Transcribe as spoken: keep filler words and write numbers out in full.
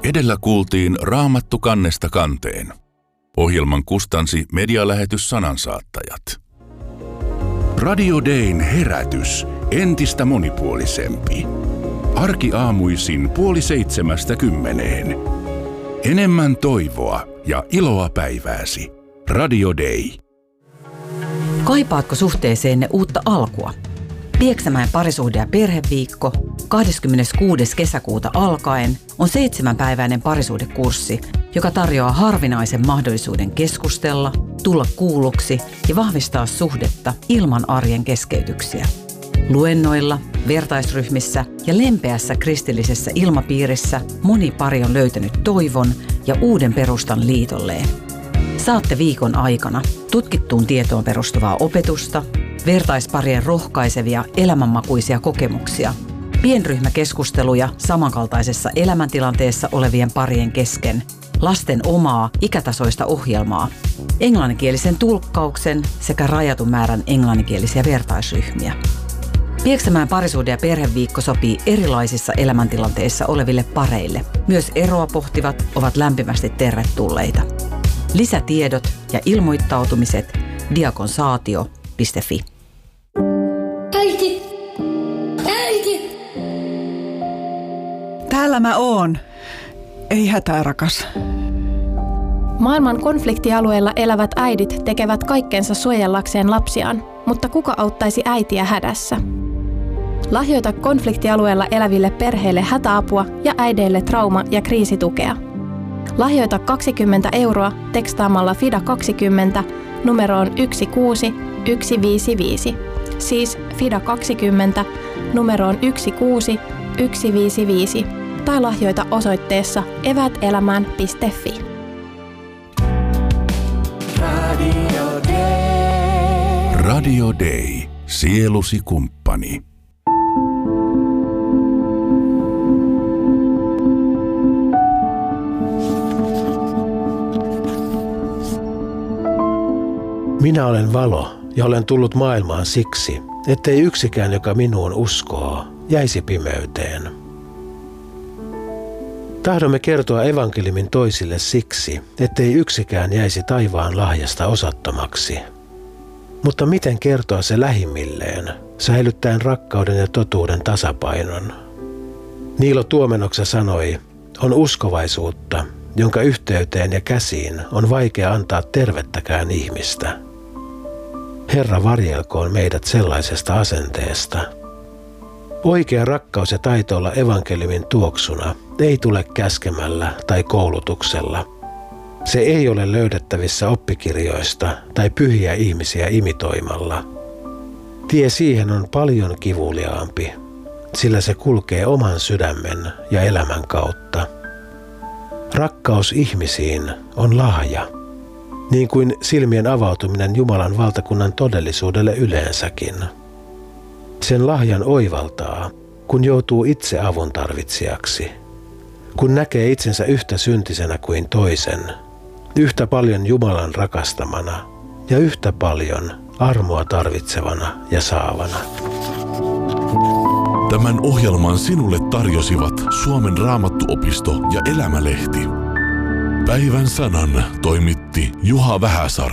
Edellä kuultiin Raamattu kannesta kanteen. Ohjelman kustansi medialähetys Sanansaattajat. Radio Dayn herätys entistä monipuolisempi. Arkiaamuisin puoli seitsemästä kymmeneen. Enemmän toivoa ja iloa päivääsi. Radio Day. Kaipaatko suhteeseenne uutta alkua? Pieksämäen parisuhde- ja perheviikko kahdeskymmeneskuudes kesäkuuta alkaen on seitsemänpäiväinen parisuhdekurssi, joka tarjoaa harvinaisen mahdollisuuden keskustella, tulla kuulluksi ja vahvistaa suhdetta ilman arjen keskeytyksiä. Luennoilla, vertaisryhmissä ja lempeässä kristillisessä ilmapiirissä moni pari on löytänyt toivon ja uuden perustan liitolleen. Saatte viikon aikana tutkittuun tietoon perustuvaa opetusta, vertaisparien rohkaisevia elämänmakuisia kokemuksia, pienryhmäkeskusteluja samankaltaisessa elämäntilanteessa olevien parien kesken, lasten omaa ikätasoista ohjelmaa, englanninkielisen tulkkauksen sekä rajatun määrän englanninkielisiä vertaisryhmiä. Pieksämäen parisuhde- ja perheviikko sopii erilaisissa elämäntilanteissa oleville pareille. Myös eroa pohtivat ovat lämpimästi tervetulleita. Lisätiedot ja ilmoittautumiset diakonsaatio piste fi. Äiti! Äiti! Täällä mä oon. Ei hätää, rakas. Maailman konfliktialueella elävät äidit tekevät kaikkensa suojellakseen lapsiaan, mutta kuka auttaisi äitiä hädässä? Lahjoita konfliktialueella eläville perheille hätäapua ja äideille trauma- ja kriisitukea. Lahjoita kaksikymmentä euroa tekstaamalla FIDA kaksikymmentä numeroon yksi kuusi yksi viisi viisi. Siis FIDA kaksikymmentä numeroon yksi kuusi yksi viisi viisi. Tai lahjoita osoitteessa evätelämään piste fi. Radio Day. Radio Day. Sielusi kumppani. Minä olen valo ja olen tullut maailmaan siksi, ettei yksikään, joka minuun uskoo, jäisi pimeyteen. Tahdomme kertoa evankeliumin toisille siksi, ettei yksikään jäisi taivaan lahjasta osattomaksi. Mutta miten kertoa se lähimmilleen, säilyttäen rakkauden ja totuuden tasapainon? Niilo Tuomenoksa sanoi, on uskovaisuutta, jonka yhteyteen ja käsiin on vaikea antaa tervettäkään ihmistä. Herra varjelkoon meidät sellaisesta asenteesta. Oikea rakkaus ja taito olla evankeliumin tuoksuna ei tule käskemällä tai koulutuksella. Se ei ole löydettävissä oppikirjoista tai pyhiä ihmisiä imitoimalla. Tie siihen on paljon kivuliaampi, sillä se kulkee oman sydämen ja elämän kautta. Rakkaus ihmisiin on lahja, niin kuin silmien avautuminen Jumalan valtakunnan todellisuudelle yleensäkin. Sen lahjan oivaltaa, kun joutuu itse avun tarvitsijaksi, kun näkee itsensä yhtä syntisenä kuin toisen, yhtä paljon Jumalan rakastamana ja yhtä paljon armoa tarvitsevana ja saavana. Tämän ohjelman sinulle tarjosivat Suomen Raamattuopisto ja Elämälehti. Päivän sanan toimitti Juha Vähäsarja.